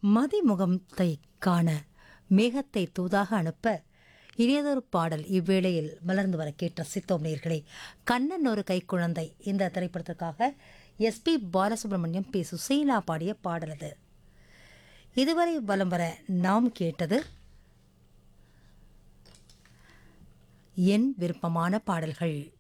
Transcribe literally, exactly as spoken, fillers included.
மதிமுகத்தை காண மேகத்தை தூதாக அனுப்ப இனியதொரு பாடல் இவ்வேளையில் மலர்ந்து வர கேட்ட ரசித்தோம் நேயர்களே. கண்ணன் ஒரு கைக்குழந்தை இந்த திரைப்படத்திற்காக எஸ்பி பாலசுப்ரமணியம் பி சுசீலா பாடிய பாடல் அது. இதுவரை வலம் வர நாம் கேட்டது என் விருப்பமான பாடல்கள்.